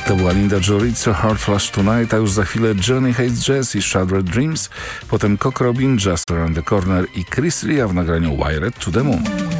To była Linda Jorica, Hard Flash Tonight, a już za chwilę Johnny Hates Jazz i Shattered Dreams, potem Cock Robin, Just Around the Corner i Chris Ria w nagraniu Wired to the Moon.